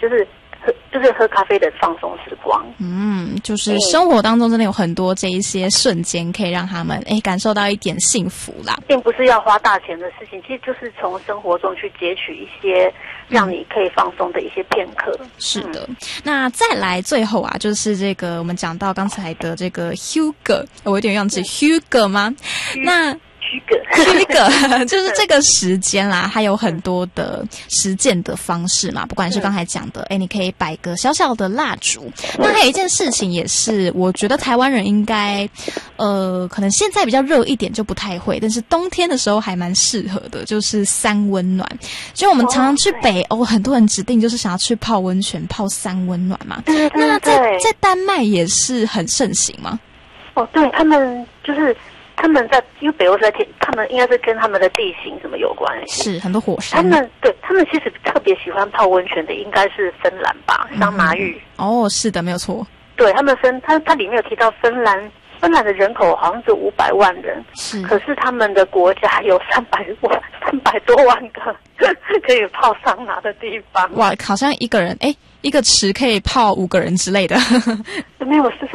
就是喝咖啡的放松时光。 就是生活当中真的有很多这一些瞬间可以让他们感受到一点幸福啦， 并不是要花大钱的事情，其实就是从生活中去截取一些让你可以放松的一些片刻。 是的，那再来最后啊，就是这个我们讲到刚才的这个 Hugo， 我有点忘记 Hugo 吗？那虚个就是这个时间啦，它有很多的实践的方式嘛，不管是刚才讲的你可以摆个小小的蜡烛，那还有一件事情也是我觉得台湾人应该可能现在比较热一点就不太会，但是冬天的时候还蛮适合的，就是三温暖。所以我们常常去北欧，很多人指定就是想要去泡温泉泡三温暖嘛。那在丹麦也是很盛行吗？ 对，他们因为北欧他们应该是跟他们的地形什么有关系，是很多火山。 他们其实特别喜欢泡温泉的应该是芬兰吧，桑拿浴。 是的，没有错。 对，他们它里面有提到芬兰的人口好像是500万人，可是他们的国家有300多万个可以泡桑拿的地方。哇， 好像一个人一个池可以泡5个人之类的。 没有，是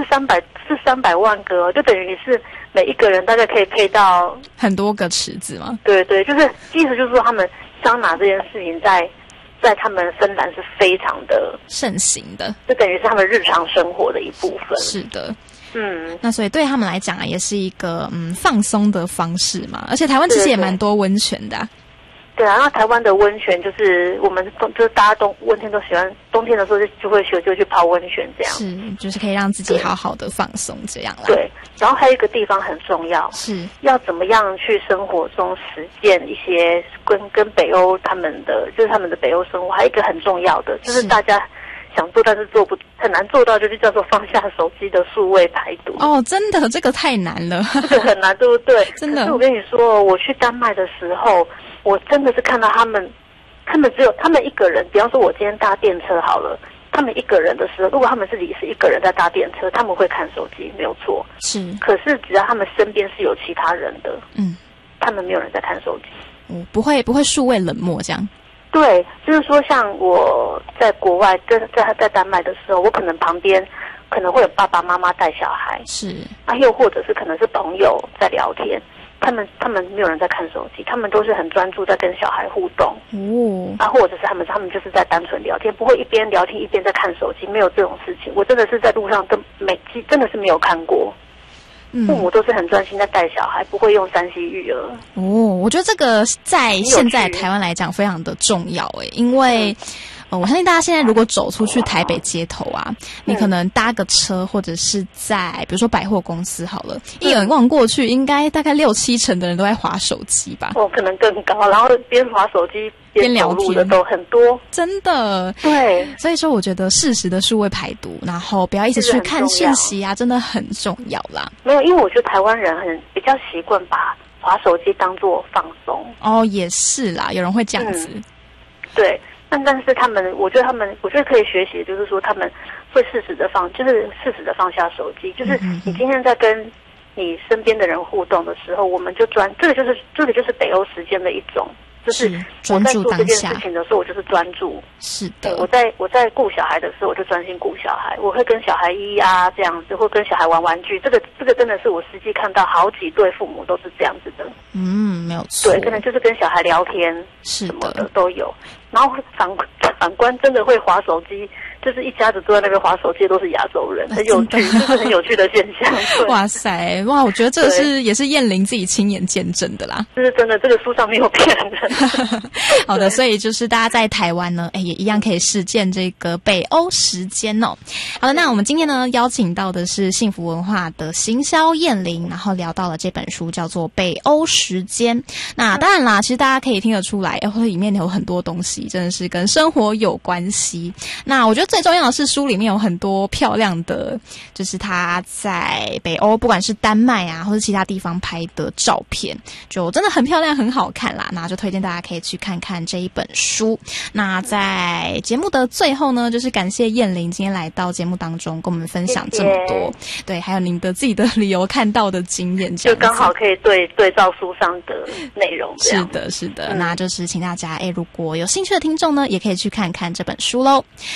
300万个，就等于你是每一个人大概可以配到很多个池子吗？ 对，就是意思就是说他们桑拿这件事情在他们芬兰是非常的盛行的， 就等于是他们日常生活的一部分。 是的。那所以对他们来讲啊，也是一个放松的方式嘛。而且台湾其实也蛮多温泉的。 对啊，那台湾的温泉就是我们就是大家温天都喜欢，冬天的时候就会去泡温泉这样。是， 就是可以让自己好好的放松这样啦。 对，然后还有一个地方很重要， 是要怎么样去生活中实践一些跟北欧他们的北欧生活，还有一个很重要的就是大家想做但是很难做到，就是叫做放下手机的数位排毒。 真的这个太难了， 这个很难，对不对？ 真的。 可是我跟你说，我去丹麦的时候，我真的是看到他们只有他们一个人，比方说我今天搭电车好了，他们一个人的时候，如果他们自己是一个人在搭电车，他们会看手机，没有错。 是。 可是只要他们身边是有其他人的，他们没有人在看手机。 不会数位冷漠这样。 对，就是说像我在国外在丹麦的时候，我可能旁边可能会有爸爸妈妈带小孩， 是又或者是可能是朋友在聊天，他们没有人在看手机，他们都是很专注在跟小孩互动或者是他们就是在单纯聊天，不会一边聊天一边在看手机，没有这种事情。我真的是在路上真的是没有看过。父母都是很专心在带小孩，不会用3C 育儿。 我觉得这个在现在台湾来讲非常的重要因为我相信大家现在如果走出去台北街头啊，你可能搭个车或者是在比如说百货公司好了，一眼望过去应该大概6-7成的人都在滑手机吧。 可能更高，然后边滑手机边聊天的都很多， 真的。 对， 所以说我觉得适时的数位排毒，然后不要一直去看讯息啊，真的很重要啦。 没有，因为我觉得台湾人比较习惯把滑手机当作放松。 也是啦，有人会这样子。 对。但是我觉得可以学习，就是说他们会适时的放下手机。就是你今天在跟你身边的人互动的时候，我们就这个就是北欧时间的一种，就是我在做这件事情的时候，我就是专注。 是的， 我在顾小孩的时候，我就专心顾小孩。我会跟小孩这样子，或跟小孩玩玩具。这个真的是我实际看到好几对父母都是这样子的。 没有错。 对，可能就是跟小孩聊天什么的都有。然后反观真的会滑手机，就是一家子坐在那边滑手机都是亚洲人，很有趣，这是很有趣的现象。 哇塞，我觉得这个也是燕玲自己亲眼见证的啦。 这是真的，这个书上没有骗人。 好的，所以就是大家在台湾呢，也一样可以实践这个北欧时间哦。好的，那我们今天呢邀请到的是幸福文化的行销燕玲，然后聊到了这本书叫做《北欧时间》。那当然啦，其实大家可以听得出来，里面有很多东西真的是跟生活有关系。那我觉得最重要的是书里面有很多漂亮的，就是他在北欧不管是丹麦啊或者其他地方拍的照片，就真的很漂亮很好看啦。那就推荐大家可以去看看这一本书。那在节目的最后呢，就是感谢燕玲今天来到节目当中跟我们分享这么多，谢谢。对，还有您的自己的旅游看到的经验，这样子就刚好可以对照书上的内容这样。 是的，那就是请大家如果有兴趣的听众呢，也可以去看看这本书咯。